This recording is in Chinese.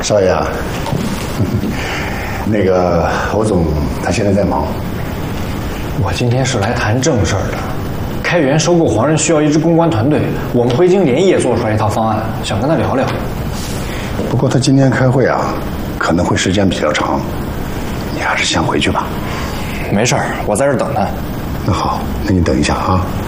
少爷啊，那个欧总他现在在忙。 我今天是来谈正事儿的。开源收购黄仁需要一支公关团队，我们回京连夜做出来一套方案，想跟他聊聊。 不过他今天开会啊，可能会时间比较长，你还是先回去吧。 没事儿，我在这儿等他。 那好，那你等一下啊。